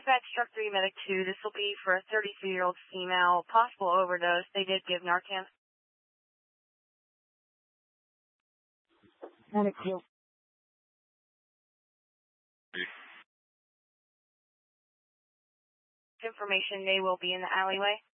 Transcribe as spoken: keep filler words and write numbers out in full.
Dispatch Truck three, Medic two. This will be for a thirty-three-year-old female, possible overdose. They did give Narcan. Medic two. Information, they will be in the alleyway.